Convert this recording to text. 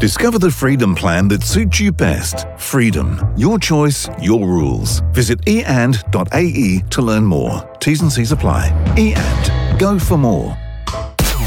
Discover the Freedom plan that suits you best. Freedom. Your choice, your rules. Visit eand.ae to learn more. T's and C's apply. eand. Go for more.